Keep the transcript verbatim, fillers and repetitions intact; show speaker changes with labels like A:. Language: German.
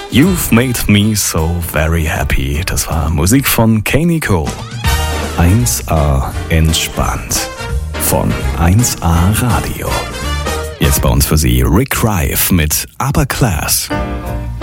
A: You've made me so very happy. Das war Musik von Kanye Cole. eins a entspannt von eins a Radio. Jetzt bei uns für Sie Rick Rife mit Upper Class.